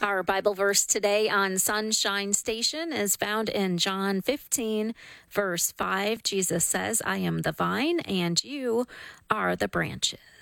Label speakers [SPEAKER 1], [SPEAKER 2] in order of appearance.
[SPEAKER 1] Our Bible verse today on Sunshine Station is found in John 15, verse 5. Jesus says, I am the vine and you are the branches.